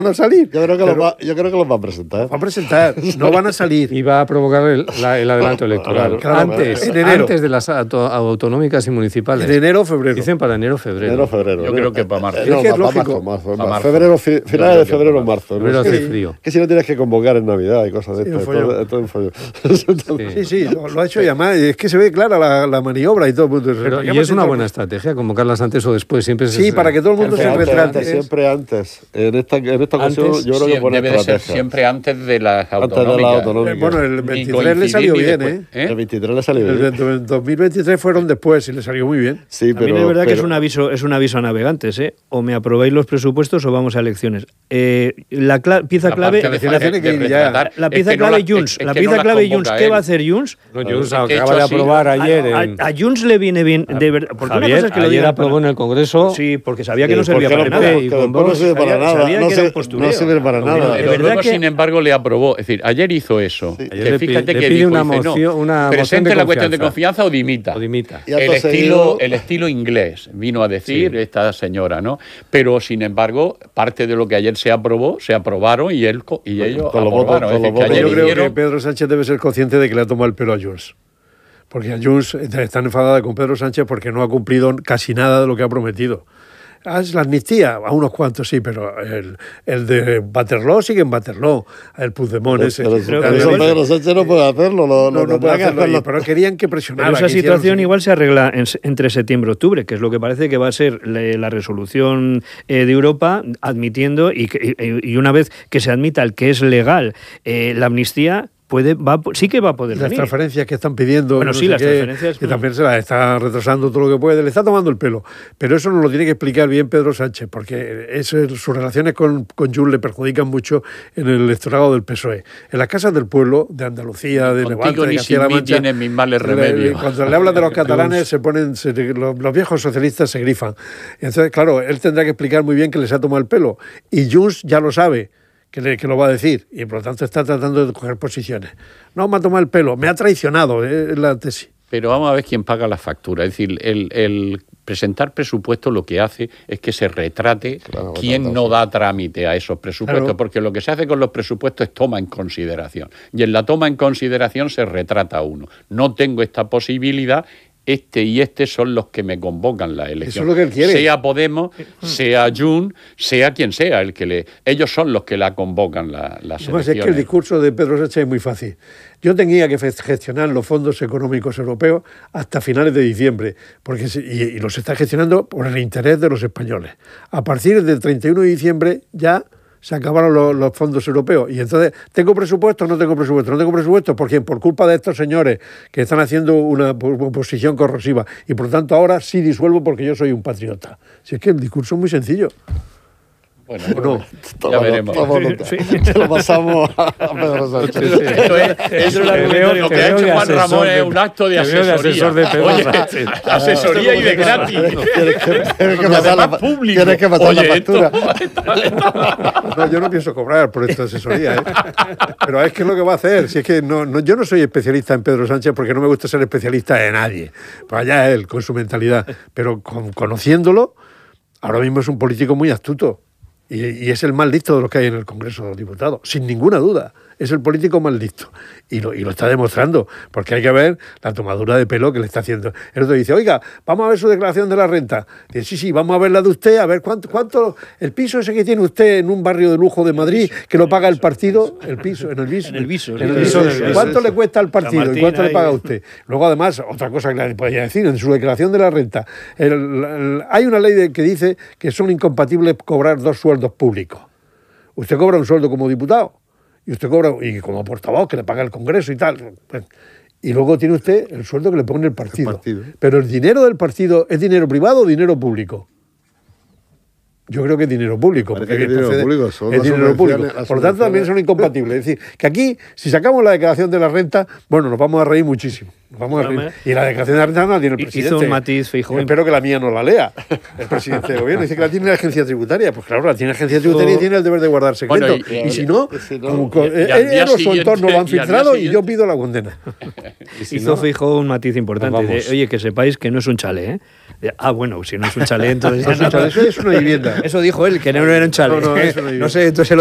a salir. Yo creo que los va a presentar. Va a presentar, no van a salir. Y va a provocar el adelanto electoral. Antes de las autonómicas y municipales. En enero o febrero. Dicen para enero o febrero. Yo creo que para marzo. Es que es lógico. Marzo. Febrero, finales de febrero, marzo. Febrero hace frío. Que si no tienes que convocar en Navidad y cosas de esto. Todo un follón. Sí, lo ha hecho llamar. Es que se ve clara la maniobra y todo el mundo. Y es una buena estrategia, convocarlas antes o después. Siempre para que todo el mundo se retrate. Siempre antes. En esta ocasión yo creo que buena debe estrategia. de ser siempre antes de las autonómicas. Bueno, el 23 le salió bien, ¿eh? El 23 le salió bien. El 2023 fueron después y le salió muy bien. Sí, pero es verdad que es un aviso a navegantes, ¿eh? O me aprobáis los presupuestos o vamos a elecciones. La pieza clave... La pieza clave Junts. La pieza clave Junts. ¿Qué va a hacer Junts? Junts acaba de aprobar ayer. A Junts le viene bien, de verdad. Porque una cosa es que ayer aprobó en el Congreso. Sí, porque sabía que no servía para nada. No sirve para nada. No sirve para nada. Luego, sin embargo, le aprobó. Es decir, ayer hizo eso. Fíjate que dijo, presente la cuestión de confianza o dimita. El estilo inglés, vino a decir esta señora, ¿no? Pero, sin embargo, parte de lo que ayer se aprobaron y ellos aprobaron. Yo creo que Pedro Sánchez debe ser consciente de que le ha tomado el pelo a Junts. Porque a Junts están enfadada con Pedro Sánchez porque no ha cumplido casi nada de lo que ha prometido. Es la amnistía, a unos cuantos sí, pero el de Waterloo sigue en Waterloo, el Puigdemont ese. Pero Pedro Sánchez no puede hacerlo. No puede hacerlo, pero querían que presionara. Pero esa situación igual se arregla entre septiembre y octubre, que es lo que parece que va a ser la resolución de Europa, admitiendo, y una vez que se admita el que es legal la amnistía, sí que va a poder venir. Las transferencias que están pidiendo, bueno, sí, las transferencias, que también se las está retrasando todo lo que puede, le está tomando el pelo. Pero eso nos lo tiene que explicar bien Pedro Sánchez, porque sus relaciones con Junts le perjudican mucho en el electorado del PSOE. En las casas del pueblo, de Andalucía, de Levante, de Castilla-La Mancha, tienen mis males remedios. Cuando le hablan de los catalanes, los viejos socialistas se grifan. Entonces, claro, él tendrá que explicar muy bien que les ha tomado el pelo. Y Junts ya lo sabe. Que lo va a decir, y por lo tanto está tratando de coger posiciones. No me ha tomado el pelo, me ha traicionado, es la tesis. Pero vamos a ver quién paga la factura. Es decir, el presentar presupuestos lo que hace es que se retrate quién no da trámite a esos presupuestos, porque lo que se hace con los presupuestos es toma en consideración. Y en la toma en consideración se retrata uno. No tengo esta posibilidad. Este son los que me convocan la elección. Eso es lo que él quiere. Sea Podemos, sea Junts, sea quien sea ellos son los que la convocan las elecciones. Es que el discurso de Pedro Sánchez es muy fácil. Yo tenía que gestionar los fondos económicos europeos hasta finales de diciembre, porque y los está gestionando por el interés de los españoles. A partir del 31 de diciembre ya se acabaron los fondos europeos. Y entonces, ¿tengo presupuesto o no tengo presupuesto? No tengo presupuesto, ¿por quién? Por culpa de estos señores que están haciendo una oposición corrosiva. Y por lo tanto, ahora sí disuelvo porque yo soy un patriota. Si es que el discurso es muy sencillo. Bueno, ya veremos. Se lo pasamos a Pedro Sánchez. Lo que ha hecho Juan Ramón es un acto de asesoría. Oye, asesoría y de gratis. Tienes que pasar la factura. No, yo no pienso cobrar por esta asesoría, ¿eh? Pero es que es lo que va a hacer. Si es que yo no soy especialista en Pedro Sánchez porque no me gusta ser especialista de nadie. Pues allá él, con su mentalidad. Pero conociéndolo, ahora mismo es un político muy astuto. Y es el más listo de los que hay en el Congreso de los Diputados, sin ninguna duda. Es el político más listo. Y lo está demostrando, porque hay que ver la tomadura de pelo que le está haciendo. El otro dice, oiga, vamos a ver su declaración de la renta. Dice, sí, vamos a ver la de usted, a ver cuánto el piso ese que tiene usted en un barrio de lujo de Madrid, que lo paga el partido, el piso. ¿Cuánto le cuesta al partido y cuánto le paga a usted? Luego, además, otra cosa que le podría decir, en su declaración de la renta, hay una ley que dice que son incompatibles cobrar 2 sueldos públicos. Usted cobra un sueldo como diputado, y usted cobra, y como portavoz, que le paga el Congreso y tal. Y luego tiene usted el sueldo que le pone el partido. Pero el dinero del partido, ¿es dinero privado o dinero público? Yo creo que es dinero público. Porque es dinero público. Por lo tanto, también son incompatibles. Es decir, que aquí, si sacamos la declaración de la renta, bueno, nos vamos a reír muchísimo. Y la declaración de la renta no la tiene el presidente. Hizo un matiz, Feijóo. Espero que la mía no la lea el presidente del gobierno. Dice que la tiene la agencia tributaria. Pues claro, la tiene la agencia tributaria y tiene el deber de guardar secreto. Y si no, su entorno lo han filtrado y yo pido la condena. Hizo Feijóo un matiz importante. Oye, que sepáis que no es un chale, ¿eh? Bueno, si no es un chalet, entonces... Eso es una vivienda. Eso dijo él, que no era un chalet. No, es una vivienda. No sé, entonces